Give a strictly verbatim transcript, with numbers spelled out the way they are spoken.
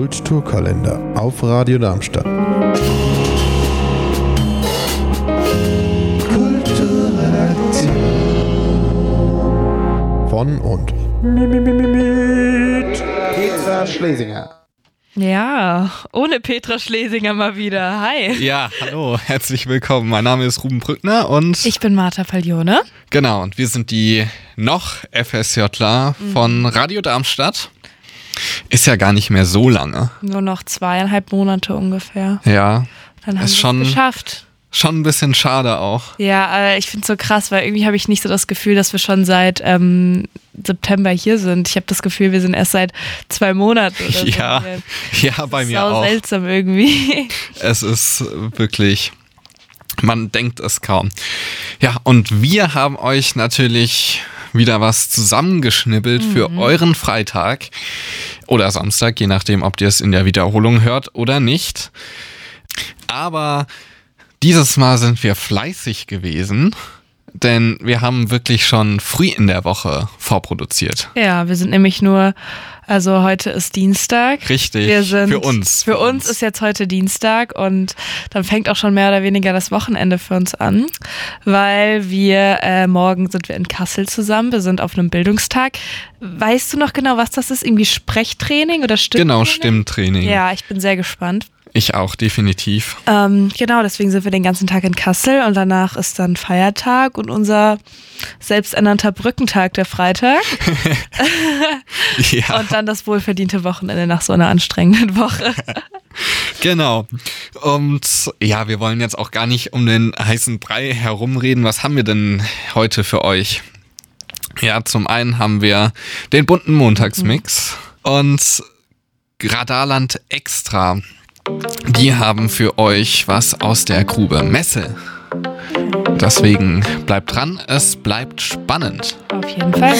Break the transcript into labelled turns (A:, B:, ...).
A: Kulturkalender auf Radio Darmstadt. Kulturredaktion. Von und mit Petra Schlesinger.
B: Ja, ohne Petra Schlesinger mal wieder. Hi.
C: Ja, hallo, herzlich willkommen. Mein Name ist Ruben Brückner und
B: ich bin Martha Paglione.
C: Genau, und wir sind die noch FSJler mhm. von Radio Darmstadt. Ist ja gar nicht mehr so lange.
B: Nur noch zweieinhalb Monate ungefähr.
C: Ja,
B: dann haben
C: ist
B: wir
C: schon
B: es geschafft.
C: Schon ein bisschen schade auch.
B: Ja, aber ich finde es so krass, weil irgendwie habe ich nicht so das Gefühl, dass wir schon seit ähm, September hier sind. Ich habe das Gefühl, wir sind erst seit zwei Monaten oder so.
C: Ja, ja, bei mir auch.
B: Seltsam irgendwie.
C: Es ist wirklich, man denkt es kaum. Ja, und wir haben euch natürlich wieder was zusammengeschnibbelt mhm. für euren Freitag oder Samstag, je nachdem, ob ihr es in der Wiederholung hört oder nicht. Aber dieses Mal sind wir fleißig gewesen, denn wir haben wirklich schon früh in der Woche vorproduziert.
B: Ja, wir sind nämlich nur, also heute ist Dienstag.
C: Richtig,
B: wir sind,
C: für uns.
B: Für uns ist jetzt heute Dienstag und dann fängt auch schon mehr oder weniger das Wochenende für uns an, weil wir, äh, morgen sind wir in Kassel zusammen, wir sind auf einem Bildungstag. Weißt du noch genau, was das ist? Irgendwie Sprechtraining oder Stimmtraining?
C: Genau, Stimmtraining.
B: Ja, ich bin sehr gespannt.
C: Ich auch, definitiv.
B: Ähm, genau, deswegen sind wir den ganzen Tag in Kassel und danach ist dann Feiertag und unser selbsternannter Brückentag, der Freitag.
C: Ja.
B: Und dann das wohlverdiente Wochenende nach so einer anstrengenden Woche.
C: Genau. Und ja, wir wollen jetzt auch gar nicht um den heißen Brei herumreden. Was haben wir denn heute für euch? Ja, zum einen haben wir den bunten Montagsmix mhm. und Radarland Extra. Die haben für euch was aus der Grube Messe. Deswegen bleibt dran, es bleibt spannend.
B: Auf jeden Fall.